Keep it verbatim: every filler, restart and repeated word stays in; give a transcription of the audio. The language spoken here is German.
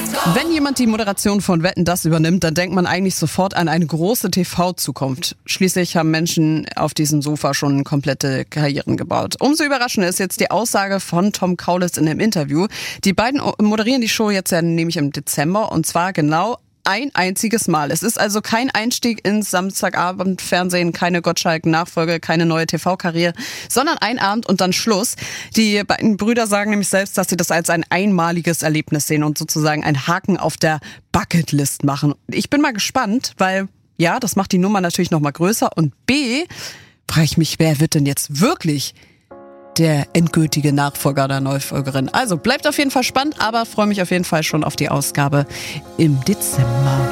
Wenn jemand die Moderation von Wetten, das übernimmt, dann denkt man eigentlich sofort an eine große T V-Zukunft. Schließlich haben Menschen auf diesem Sofa schon komplette Karrieren gebaut. Umso überraschender ist jetzt die Aussage von Tom Kaulitz in dem Interview. Die beiden moderieren die Show jetzt ja nämlich im Dezember, und zwar genau ein einziges Mal. Es ist also kein Einstieg ins Samstagabendfernsehen, keine Gottschalk-Nachfolge, keine neue T V-Karriere, sondern ein Abend und dann Schluss. Die beiden Brüder sagen nämlich selbst, dass sie das als ein einmaliges Erlebnis sehen und sozusagen einen Haken auf der Bucketlist machen. Ich bin mal gespannt, weil ja, das macht die Nummer natürlich noch mal größer, und B, frage ich mich, wer wird denn jetzt wirklich der endgültige Nachfolger der Neufolgerin? Also bleibt auf jeden Fall spannend, aber freue mich auf jeden Fall schon auf die Ausgabe im Dezember.